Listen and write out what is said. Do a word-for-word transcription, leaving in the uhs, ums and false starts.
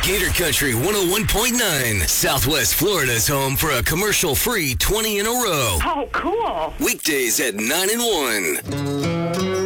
Gator Country one oh one point nine. Southwest Florida's home for a commercial-free twenty in a row. Oh, cool. Weekdays at nine and one.